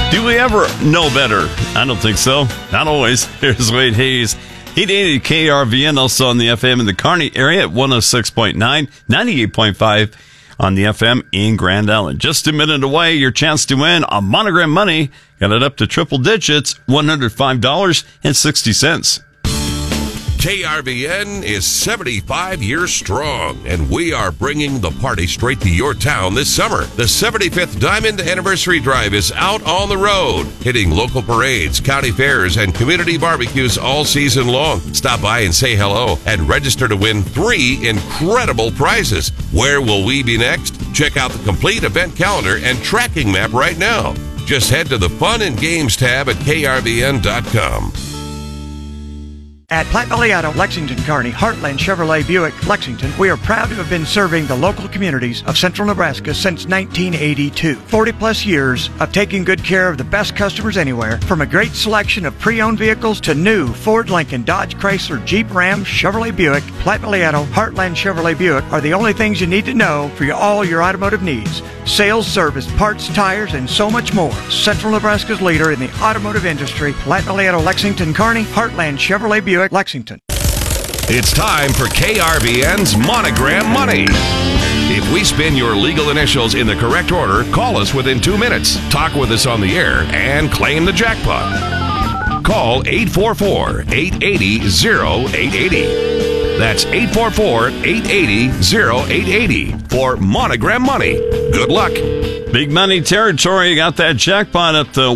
Do we ever know better? I don't think so. Not always. Here's Wade Hayes. 880 KRVN, also on the FM in the Kearney area at 106.9, 98.5 on the FM in Grand Island. Just a minute away, your chance to win on Monogram Money. Got it up to triple digits, $105.60. KRVN is 75 years strong, and we are bringing the party straight to your town this summer. The 75th Diamond Anniversary Drive is out on the road, hitting local parades, county fairs, and community barbecues all season long. Stop by and say hello and register to win 3 incredible prizes. Where will we be next? Check out the complete event calendar and tracking map right now. Just head to the Fun and Games tab at krvn.com. At Platte Valley Auto, Lexington, Kearney, Heartland Chevrolet Buick, Lexington, we are proud to have been serving the local communities of central Nebraska since 1982. 40 plus years of taking good care of the best customers anywhere, from a great selection of pre-owned vehicles to new Ford, Lincoln, Dodge, Chrysler, Jeep, Ram, Chevrolet Buick. Platte Valley Auto, Heartland Chevrolet Buick are the only things you need to know for all your automotive needs. Sales, service, parts, tires, and so much more. Central Nebraska's leader in the automotive industry, Platte Valley Auto, Lexington, Kearney, Heartland Chevrolet Buick, Lexington. It's time for KRVN's Monogram Money. If we spin your legal initials in the correct order, call us within 2 minutes, talk with us on the air, and claim the jackpot. Call 844-880-0880. That's 844-880-0880 for Monogram Money. Good luck. Big money territory. You got that jackpot up to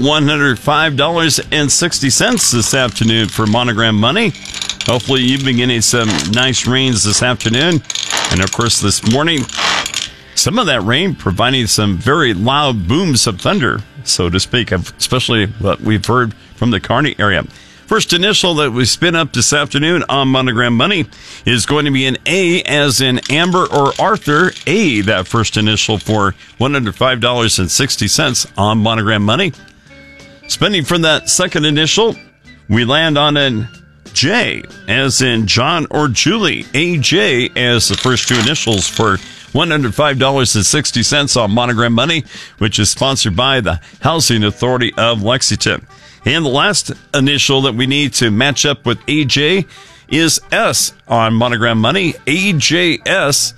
$105.60 this afternoon for Monogram Money. Hopefully you've been getting some nice rains this afternoon. And of course this morning, some of that rain providing some very loud booms of thunder, so to speak, especially what we've heard from the Kearney area. First initial that we spin up this afternoon on Monogram Money is going to be an A as in Amber or Arthur. A, that first initial for $105.60 on Monogram Money. Spending from that second initial, we land on an J as in John or Julie. AJ as the first 2 initials for $105.60 on Monogram Money, which is sponsored by the Housing Authority of Lexington. And the last initial that we need to match up with AJ is S on Monogram Money. AJS